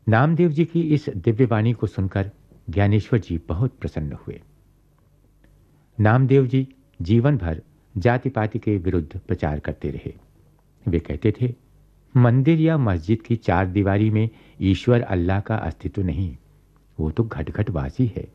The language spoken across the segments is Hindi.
नामदेव जी की इस दिव्य वाणी को सुनकर ज्ञानेश्वर जी बहुत प्रसन्न हुए। नामदेव जी जीवन भर जाति पाति के विरुद्ध प्रचार करते रहे। वे कहते थे, मंदिर या मस्जिद की चार दीवारी में ईश्वर अल्लाह का अस्तित्व नहीं, वो तो घट घट वासी है।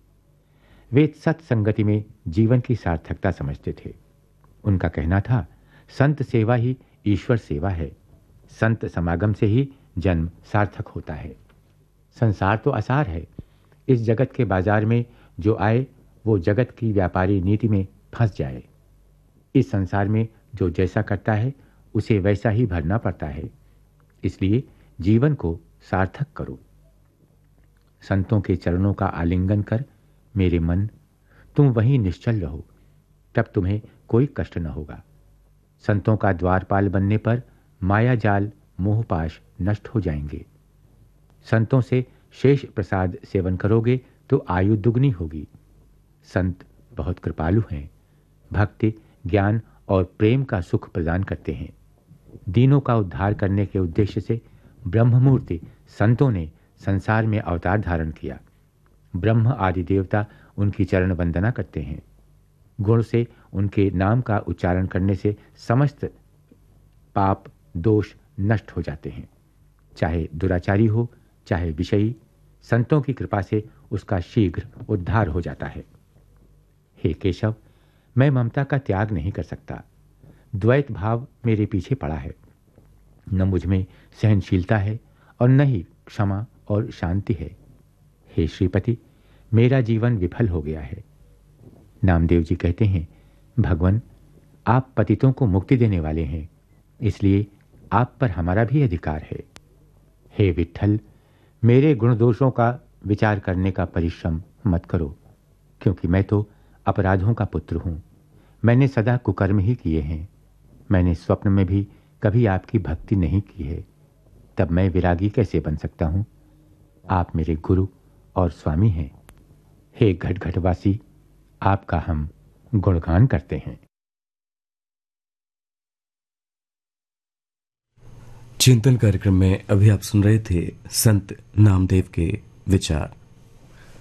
वे सत्संगति में जीवन की सार्थकता समझते थे। उनका कहना था, संत सेवा ही ईश्वर सेवा है, संत समागम से ही जन्म सार्थक होता है। संसार तो असार है, इस जगत के बाजार में जो आए वो जगत की व्यापारी नीति में फंस जाए। इस संसार में जो जैसा करता है उसे वैसा ही भरना पड़ता है, इसलिए जीवन को सार्थक करो। संतों के चरणों का आलिंगन कर मेरे मन, तुम वहीं निश्चल रहो, तब तुम्हें कोई कष्ट न होगा। संतों का द्वारपाल बनने पर माया जाल मोहपाश नष्ट हो जाएंगे। संतों से शेष प्रसाद सेवन करोगे तो आयु दुगनी होगी। संत बहुत कृपालु हैं, भक्ति, ज्ञान और प्रेम का सुख प्रदान करते हैं। दीनों का उद्धार करने के उद्देश्य से ब्रह्ममूर्ति संतों ने संसार में अवतार धारण किया। ब्रह्म आदि देवता उनकी चरण वंदना करते हैं। गुण से उनके नाम का उच्चारण करने से समस्त पाप दोष नष्ट हो जाते हैं। चाहे दुराचारी हो, चाहे विषयी, संतों की कृपा से उसका शीघ्र उद्धार हो जाता है। हे केशव, मैं ममता का त्याग नहीं कर सकता। द्वैत भाव मेरे पीछे पड़ा है। न मुझ में सहनशीलता है और न ही क्षमा और शांति है। हे श्रीपति, मेरा जीवन विफल हो गया है। नामदेव जी कहते हैं, भगवान, आप पतितों को मुक्ति देने वाले हैं, इसलिए आप पर हमारा भी अधिकार है। हे विट्ठल, मेरे गुण दोषों का विचार करने का परिश्रम मत करो, क्योंकि मैं तो अपराधों का पुत्र हूं। मैंने सदा कुकर्म ही किए हैं। मैंने स्वप्न में भी कभी आपकी भक्ति नहीं की है, तब मैं विरागी कैसे बन सकता हूं? आप मेरे गुरु और स्वामी हैं। हे घटघटवासी, आपका हम गुणगान करते हैं। चिंतन कार्यक्रम में अभी आप सुन रहे थे संत नामदेव के विचार।